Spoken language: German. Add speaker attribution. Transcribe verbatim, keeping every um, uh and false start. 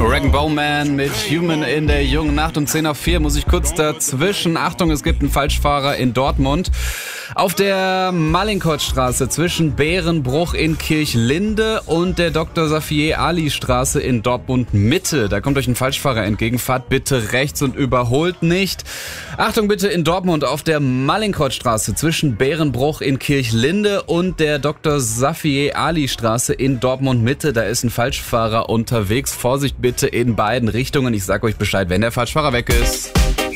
Speaker 1: Rag Bowman mit Human in der jungen Nacht um zehn nach vier muss ich kurz dazwischen. Achtung, es gibt einen Falschfahrer in Dortmund. Auf der Mallinckrodtstraße zwischen Bärenbruch in Kirchlinde und der Doktor Safier Ali Straße in Dortmund Mitte. Da kommt euch ein Falschfahrer entgegen. Fahrt bitte rechts und überholt nicht. Achtung bitte in Dortmund auf der Mallinckrodtstraße zwischen Bärenbruch in Kirchlinde und der Doktor Safier Ali Straße in Dortmund Mitte. Da ist ein Falschfahrer unterwegs. Vorsicht bitte in beiden Richtungen. Ich sag euch Bescheid, wenn der Falschfahrer weg ist.